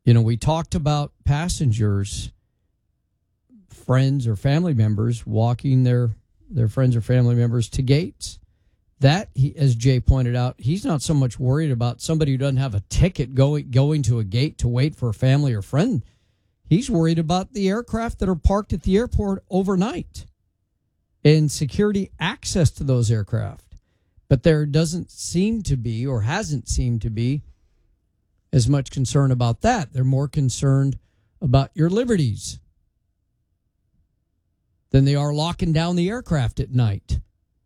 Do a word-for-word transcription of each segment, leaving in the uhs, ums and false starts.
You know, we talked about passengers, friends or family members walking their, their friends or family members to gates. That, he, as Jay pointed out, he's not so much worried about somebody who doesn't have a ticket going going to a gate to wait for a family or friend. He's worried about the aircraft that are parked at the airport overnight and security access to those aircraft. But there doesn't seem to be, or hasn't seemed to be, as much concern about that. They're more concerned about your liberties than they are locking down the aircraft at night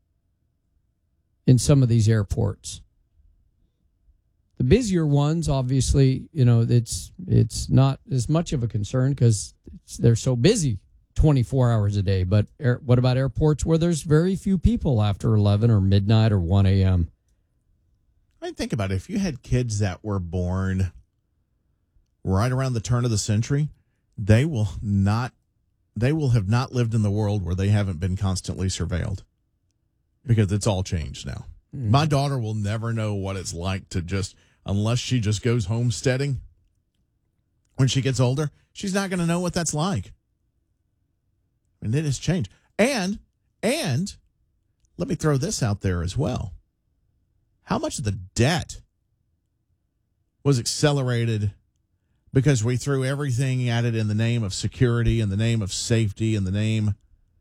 in some of these airports. The busier ones, obviously, you know, it's it's not as much of a concern because they're so busy twenty-four hours a day. But air, what about airports where there's very few people after eleven or midnight or one a.m.? I mean, think about it. If you had kids that were born right around the turn of the century, they will not, they will have not lived in the world where they haven't been constantly surveilled. Because it's all changed now. Mm. My daughter will never know what it's like to just, unless she just goes homesteading when she gets older, she's not going to know what that's like. And it has changed. And, and, let me throw this out there as well. How much of the debt was accelerated because we threw everything at it in the name of security, in the name of safety, in the name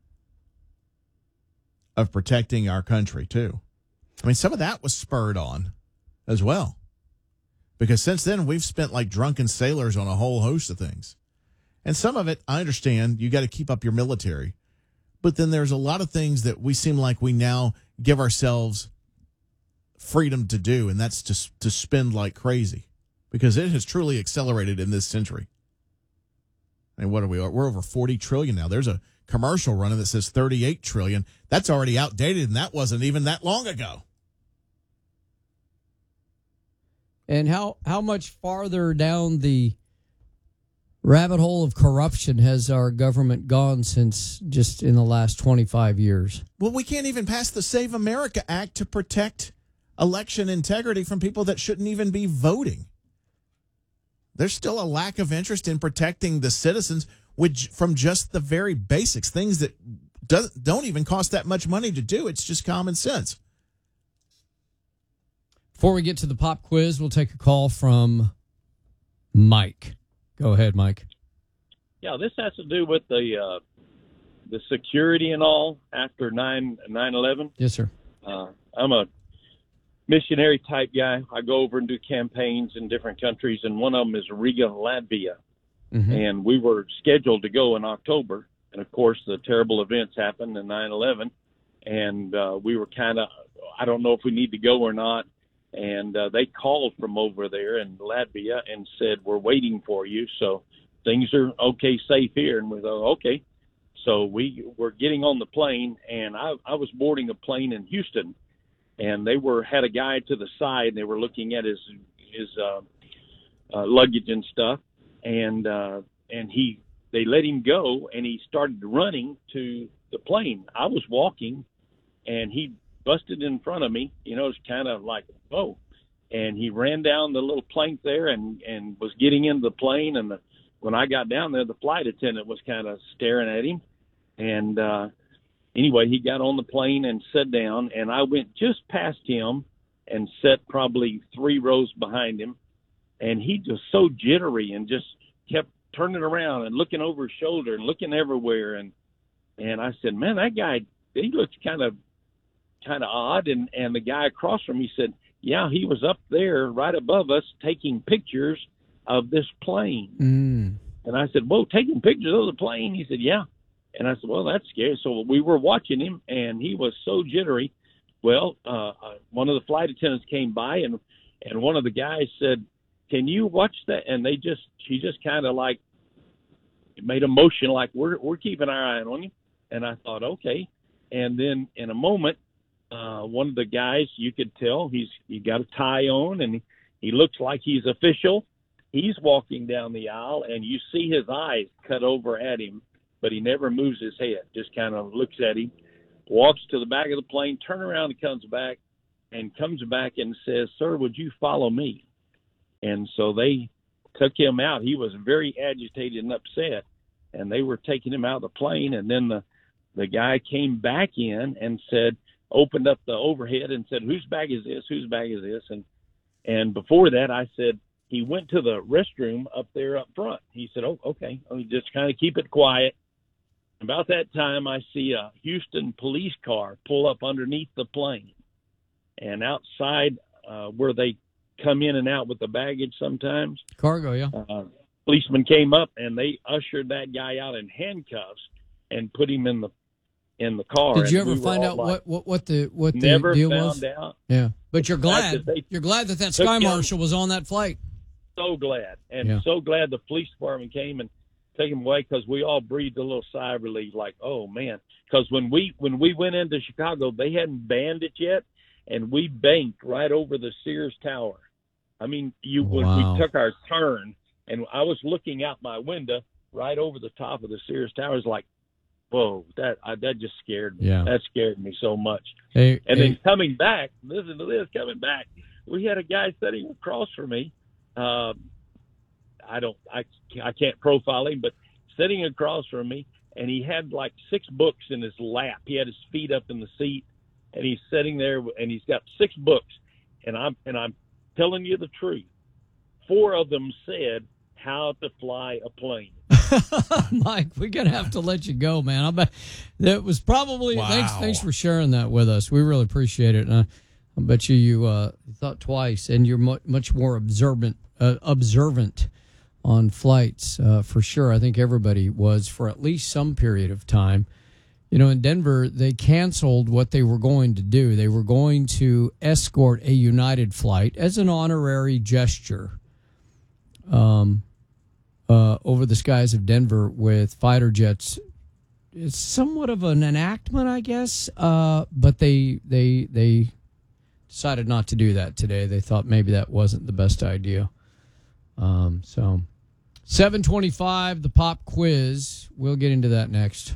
of protecting our country, too. I mean, some of that was spurred on as well. Because since then, we've spent like drunken sailors on a whole host of things. And some of it, I understand, you got to keep up your military. But then there's a lot of things that we seem like we now give ourselves freedom to do, and that's to, to spend like crazy. Because it has truly accelerated in this century. And what are we? We're over forty trillion now. There's a commercial running that says thirty-eight trillion. That's already outdated, and that wasn't even that long ago. And how, how much farther down the rabbit hole of corruption has our government gone since just in the last twenty-five years? Well, we can't even pass the Save America Act to protect election integrity from people that shouldn't even be voting. There's still a lack of interest in protecting the citizens which from just the very basics, things that does, don't even cost that much money to do. It's just common sense. Before we get to the pop quiz, we'll take a call from Mike. Go ahead, Mike. Yeah, this has to do with the uh, the security and all after nine eleven. Yes, sir. Uh, I'm a missionary type guy. I go over and do campaigns in different countries, and one of them is Riga, Latvia. Mm-hmm. And we were scheduled to go in October. And, of course, the terrible events happened in nine eleven. And uh, we were kind of, I don't know if we need to go or not. And uh, they called from over there in Latvia and said, we're waiting for you. So things are okay, safe here. And we thought, okay. So we were getting on the plane, and I, I was boarding a plane in Houston. And they were had a guy to the side, and they were looking at his his uh, uh, luggage and stuff. And uh, and he they let him go, and he started running to the plane. I was walking, and he busted in front of me. You know, it's kind of like, whoa. And he ran down the little plank there and, and was getting into the plane. And the, when I got down there, the flight attendant was kind of staring at him. And uh, anyway, he got on the plane and sat down, and I went just past him and sat probably three rows behind him. And he just so jittery and just kept turning around and looking over his shoulder and looking everywhere. And and I said, man, that guy, he looks kind of kind of odd. And, and the guy across from me said, yeah, he was up there right above us taking pictures of this plane. Mm. And I said, whoa, taking pictures of the plane? He said, yeah. And I said, well, that's scary. So we were watching him, and he was so jittery. Well, uh, one of the flight attendants came by, and, and one of the guys said, can you watch that? And they just, she just kind of like made a motion like, we're, we're keeping our eye on you. And I thought, okay. And then in a moment, uh, one of the guys, you could tell he's, he got a tie on, and he, he looks like he's official. He's walking down the aisle, and you see his eyes cut over at him, but he never moves his head, just kind of looks at him, walks to the back of the plane, turns around and comes back, and comes back and says, sir, would you follow me? And so they took him out. He was very agitated and upset, and they were taking him out of the plane. And then the, the guy came back in and said, opened up the overhead and said, whose bag is this? Whose bag is this? And, and before that, I said, he went to the restroom up there up front. He said, oh, okay. Let me just kind of keep it quiet. About that time, I see a Houston police car pull up underneath the plane. And outside uh, where they come in and out with the baggage sometimes. Cargo, yeah. Uh, policeman came up, and they ushered that guy out in handcuffs and put him in the in the car. Did you ever we find out like, what, what, what the what the never deal found was? Out. Yeah, but you're glad. That You're glad that that Sky Marshal was on that flight. So glad, and yeah. so glad the police department came and took him away, because we all breathed a little sigh of relief, like, oh man. Because when we when we went into Chicago, they hadn't banned it yet, and we banked right over the Sears Tower. I mean, you wow. when we took our turn, and I was looking out my window right over the top of the Sears Tower. It's like, whoa, that I, that just scared me. Yeah. That scared me so much. Hey, and hey. then coming back, listen to this, coming back, we had a guy sitting across from me. Uh, I don't, I, I can't profile him, but sitting across from me, and he had like six books in his lap. He had his feet up in the seat, and he's sitting there, and he's got six books. And I'm, and I'm telling you the truth. Four of them said how to fly a plane. Mike, we're gonna have to let you go, man. I bet that was probably wow. thanks. Thanks for sharing that with us. We really appreciate it. And I, I bet you you uh, thought twice, and you're mu- much more observant, uh, observant on flights uh, for sure. I think everybody was for at least some period of time. You know, in Denver, they canceled what they were going to do. They were going to escort a United flight as an honorary gesture. Um. Uh, over the skies of Denver with fighter jets. It's somewhat of an enactment, I guess, uh, but they they they decided not to do that today. They thought maybe that wasn't the best idea. Um, so, seven twenty-five, the pop quiz. We'll get into that next.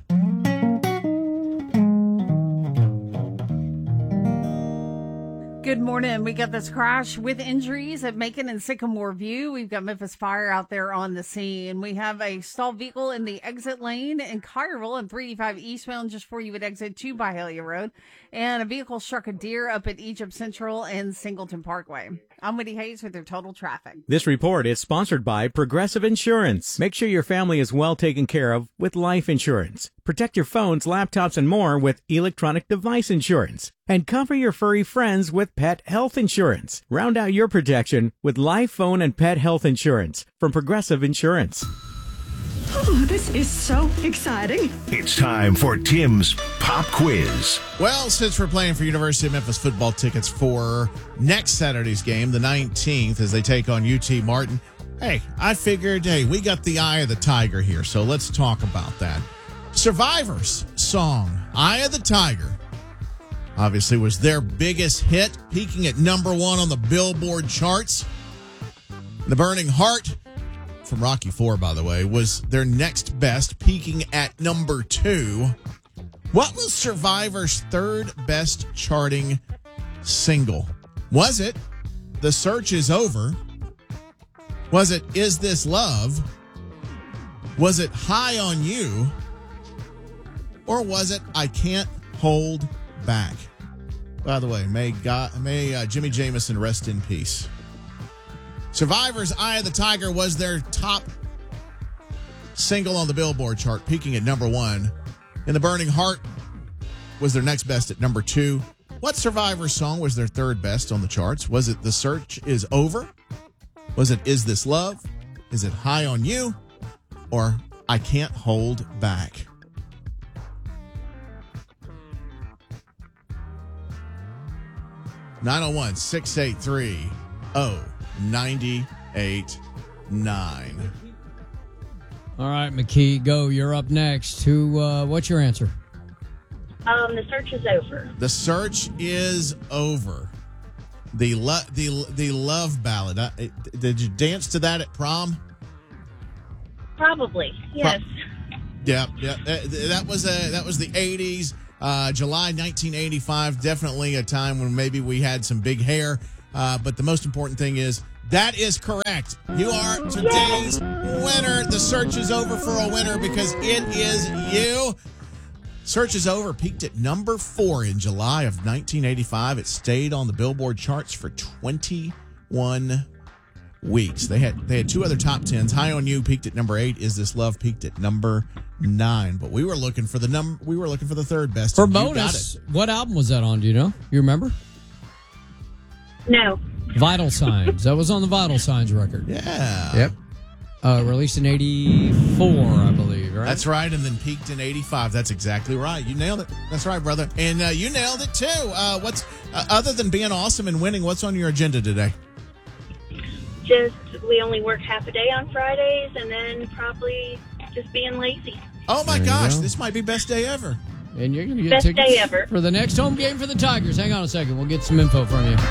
Good morning. We got this crash with injuries at Macon and Sycamore View. We've got Memphis Fire out there on the scene. We have a stalled vehicle in the exit lane in Cairville and three eighty-five eastbound just before you would exit to Byhalia Road. And a vehicle struck a deer up at Egypt Central and Singleton Parkway. I'm Whitty Hayes with your total traffic. This report is sponsored by Progressive Insurance. Make sure your family is well taken care of with life insurance. Protect your phones, laptops, and more with electronic device insurance. And cover your furry friends with pet health insurance. Round out your protection with life, phone, and pet health insurance from Progressive Insurance. Oh, this is so exciting. It's time for Tim's Pop Quiz. Well, since we're playing for University of Memphis football tickets for next Saturday's game, the nineteenth, as they take on U T Martin, hey, I figured, hey, we got the eye of the tiger here, so let's talk about that. Survivor's song, Eye of the Tiger, obviously was their biggest hit, peaking at number one on the Billboard charts. The Burning Heart, from Rocky four, by the way, was their next best, peaking at number two. What was Survivor's third best charting single? Was it The Search Is Over? Was it Is This Love? Was it High on You? Or was it I Can't Hold Back? By the way, may God, may uh, Jimmy Jamison rest in peace. Survivor's Eye of the Tiger was their top single on the Billboard chart, peaking at number one. And The Burning Heart was their next best at number two. What Survivor song was their third best on the charts? Was it The Search Is Over? Was it Is This Love? Is it High on You? Or I Can't Hold Back? nine oh one, six eight three, oh nine eight nine. All right, McKee, go. You're up next. Who? Uh, what's your answer? Um, the search is over. The search is over. The lo- the the love ballad. Uh, it, did you dance to that at prom? Probably, yes. Pro- yeah, yeah. That, that was a that was the eighties. Uh, July nineteen eighty-five, definitely a time when maybe we had some big hair. Uh, but the most important thing is That is correct. You are today's winner. The search is over for a winner because it is you. Search is Over peaked at number four in July of nineteen eighty-five. It stayed on the Billboard charts for twenty-one weeks. They had they had two other top tens. High on You peaked at number eight. Is This Love peaked at number nine. But we were looking for the num we were looking for the third best. For bonus, what album was that on? Do you know? You remember? No. Vital Signs. That was on the Vital Signs record. Yeah. Yep. Uh, released in eighty-four, I believe, right? That's right, and then peaked in eighty-five. That's exactly right. You nailed it. That's right, brother. And uh, you nailed it, too. Uh, what's uh, other than being awesome and winning, what's on your agenda today? Just, we only work half a day on Fridays, and then probably just being lazy. Oh, my There you gosh. go. This might be best day ever. And you're going to get Best tickets day ever. for the next home game for the Tigers. Hang on a second. We'll get some info from you.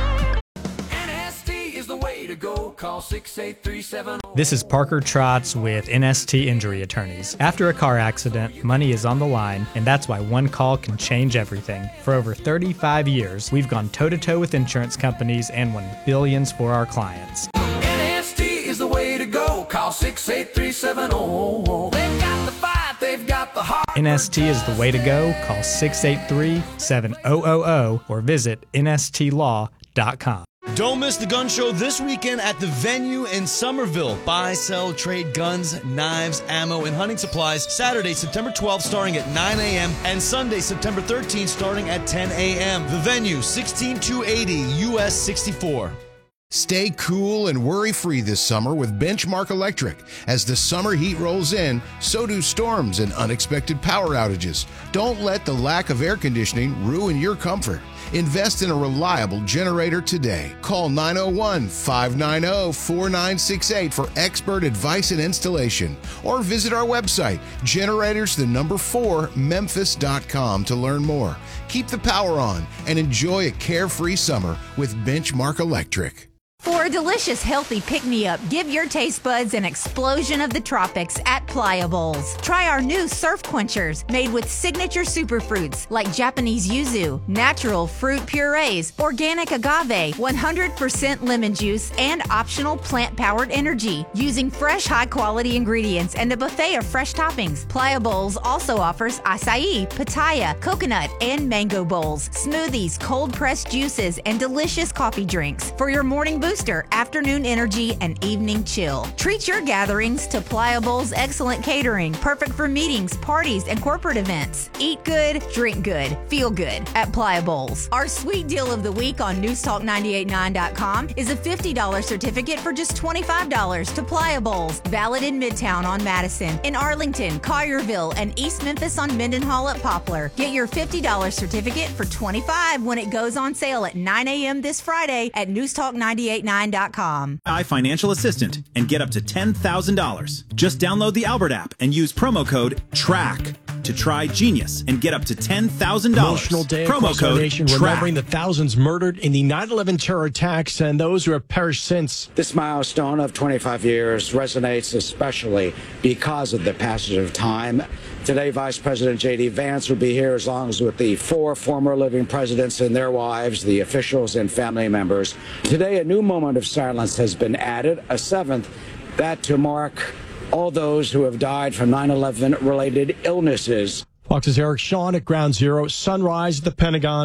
This is Parker Trotz with N S T Injury Attorneys. After a car accident, money is on the line, and that's why one call can change everything. For over thirty-five years, we've gone toe-to-toe with insurance companies and won billions for our clients. N S T is the way to go. Call six eight three seven zero. They've got the fight, they've got the heart. N S T is the way to go. Call six eight three seven zero zero zero or visit N S T law dot com. Don't miss the gun show this weekend at the Venue in Somerville. Buy, sell, trade guns, knives, ammo, and hunting supplies. Saturday, September twelfth, starting at nine a.m. and Sunday, September thirteenth, starting at ten a.m. The Venue, sixteen two eighty U S sixty-four. Stay cool and worry-free this summer with Benchmark Electric. As the summer heat rolls in, so do storms and unexpected power outages. Don't let the lack of air conditioning ruin your comfort. Invest in a reliable generator today. Call nine oh one, five nine oh, four nine six eight for expert advice and installation. Or visit our website, generators the number four memphis dot com to learn more. Keep the power on and enjoy a carefree summer with Benchmark Electric. For a delicious, healthy pick-me-up, give your taste buds an explosion of the tropics at Pliables. Try our new surf quenchers made with signature superfruits like Japanese yuzu, natural fruit purees, organic agave, one hundred percent lemon juice, and optional plant-powered energy. Using fresh, high-quality ingredients and a buffet of fresh toppings, Pliables also offers acai, pitaya, coconut, and mango bowls, smoothies, cold-pressed juices, and delicious coffee drinks for your morning boost. Booster, afternoon energy, and evening chill. Treat your gatherings to Pliable's excellent catering, perfect for meetings, parties, and corporate events. Eat good, drink good, feel good at Pliables. Our sweet deal of the week on news talk nine eight nine dot com is a fifty dollars certificate for just twenty-five dollars to Pliables. Valid in Midtown on Madison, in Arlington, Collierville, and East Memphis on Mendenhall at Poplar. Get your fifty dollars certificate for twenty-five dollars when it goes on sale at nine a.m. this Friday at news talk nine eight nine dot com. iFinancial Assistant and get up to ten thousand dollars. Just download the Albert app and use promo code TRACK to try Genius and get up to ten thousand dollars. Emotional day promo across our code nation, TRACK. remembering the thousands murdered in the nine eleven terror attacks and those who have perished since. This milestone of twenty-five years resonates especially because of the passage of time. Today, Vice President J D. Vance will be here as long as with the four former living presidents and their wives, the officials, and family members. Today, a new moment of silence has been added, a seventh, that to mark all those who have died from nine eleven related illnesses. Fox's Eric Shawn at Ground Zero, sunrise at the Pentagon.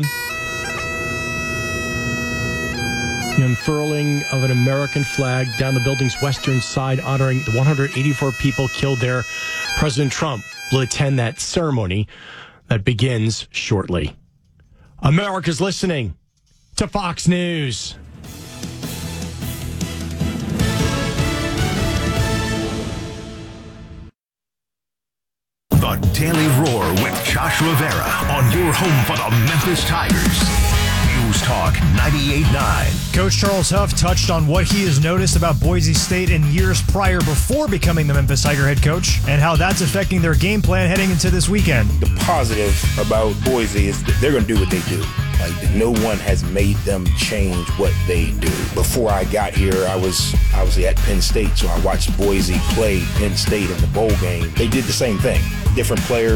The unfurling of an American flag down the building's western side honoring the one hundred eighty-four people killed there. President Trump will attend that ceremony that begins shortly. America's listening to Fox News. The Daily Roar with Josh Rivera on your home for the Memphis Tigers. News Talk ninety-eight point nine. Coach Charles Huff touched on what he has noticed about Boise State in years prior before becoming the Memphis Tiger head coach and how that's affecting their game plan heading into this weekend. The positive about Boise is that they're going to do what they do. Like, no one has made them change what they do. Before I got here, I was obviously at Penn State, so I watched Boise play Penn State in the bowl game. They did the same thing. Different players,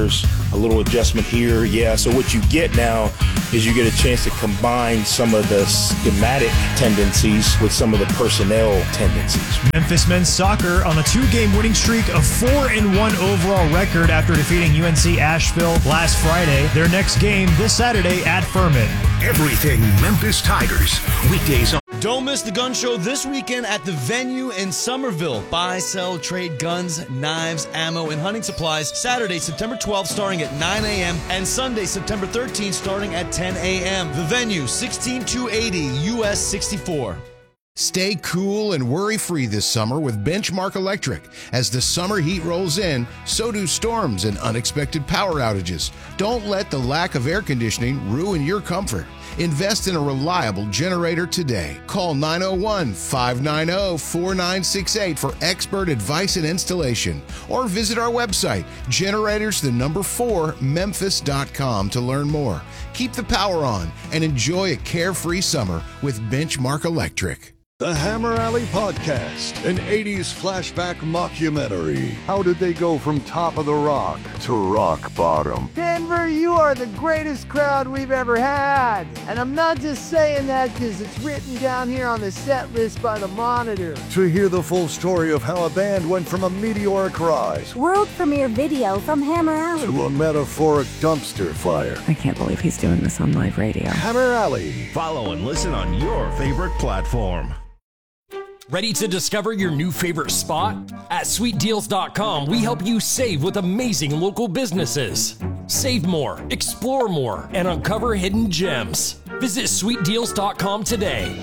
a little adjustment here. Yeah, so what you get now is you get a chance to combine some of the schematic tendencies with some of the personnel tendencies. Memphis men's soccer on a two-game winning streak of four and one overall record after defeating U N C Asheville last Friday. Their next game this Saturday at Furman. Everything Memphis Tigers. Weekdays on. Don't miss the gun show this weekend at the Venue in Somerville. Buy, sell, trade guns, knives, ammo, and hunting supplies. Saturday, September twelfth, starting at nine a.m. and Sunday, September thirteenth, starting at ten a.m. The Venue, sixteen two eighty U S sixty-four. Stay cool and worry-free this summer with Benchmark Electric. As the summer heat rolls in, so do storms and unexpected power outages. Don't let the lack of air conditioning ruin your comfort. Invest in a reliable generator today. Call nine oh one, five nine oh, four nine six eight for expert advice and installation. Or visit our website, generators the number four memphis dot com to learn more. Keep the power on and enjoy a carefree summer with Benchmark Electric. The Hammer Alley Podcast, an eighties flashback mockumentary. How did they go from top of the rock to rock bottom? Denver, you are the greatest crowd we've ever had. And I'm not just saying that because it's written down here on the set list by the Monitor. To hear the full story of how a band went from a meteoric rise, world premiere video from Hammer Alley, to a metaphoric dumpster fire. I can't believe he's doing this on live radio. Hammer Alley. Follow and listen on your favorite platform. Ready to discover your new favorite spot? At sweet deals dot com, we help you save with amazing local businesses. Save more, explore more, and uncover hidden gems. Visit sweet deals dot com today.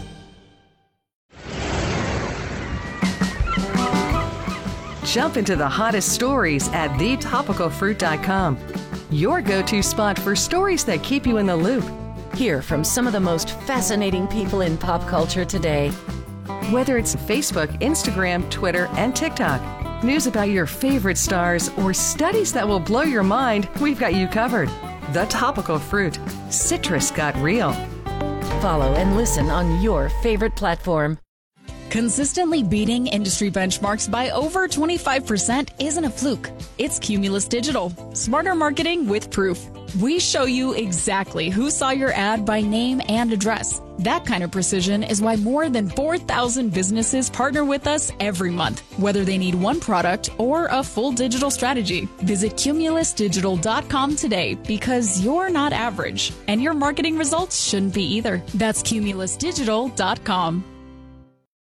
Jump into the hottest stories at the topical fruit dot com. Your go-to spot for stories that keep you in the loop. Hear from some of the most fascinating people in pop culture today. Whether it's Facebook, Instagram, Twitter, and TikTok, news about your favorite stars, or studies that will blow your mind, we've got you covered. The Topical Fruit. Citrus got real. Follow and listen on your favorite platform. Consistently beating industry benchmarks by over twenty-five percent isn't a fluke. It's Cumulus Digital. Smarter marketing with proof. We show you exactly who saw your ad by name and address. That kind of precision is why more than four thousand businesses partner with us every month, whether they need one product or a full digital strategy. Visit cumulus digital dot com today because you're not average, and your marketing results shouldn't be either. That's cumulus digital dot com.